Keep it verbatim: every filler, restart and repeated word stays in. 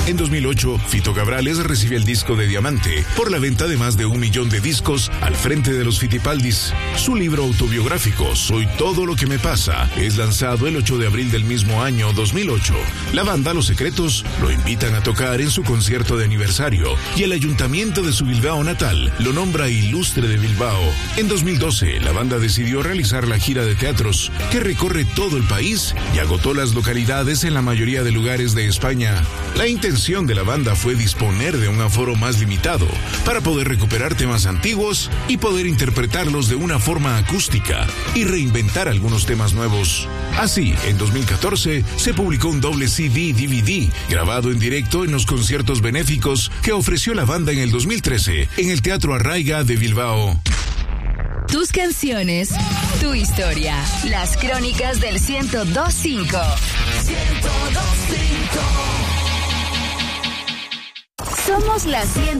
En dos mil ocho, Fito Cabrales recibe el disco de diamante por la venta de más de un millón de discos al frente de los Fitipaldis. Su libro autobiográfico, Soy todo lo que me pasa, es lanzado el ocho de abril del mismo año dos mil ocho. La banda Los Secretos lo invitan a tocar en su concierto de aniversario y el ayuntamiento de su Bilbao natal lo nombra Ilustre de Bilbao. En dos mil doce, la banda decidió realizar la gira de teatros que recorre todo el país y agotó las localidades en la mayoría de lugares de España. La intención de la banda fue disponer de un aforo más limitado para poder recuperar temas antiguos y poder interpretarlos de una forma acústica y reinventar algunos temas nuevos. Así, en dos mil catorce se publicó un doble C D D V D grabado en directo en los conciertos benéficos que ofreció la banda en el dos mil trece en el Teatro Arraiga de Bilbao. Tus canciones, tu historia, las crónicas del ciento dos punto cinco. ciento dos punto cinco. Somos la ciento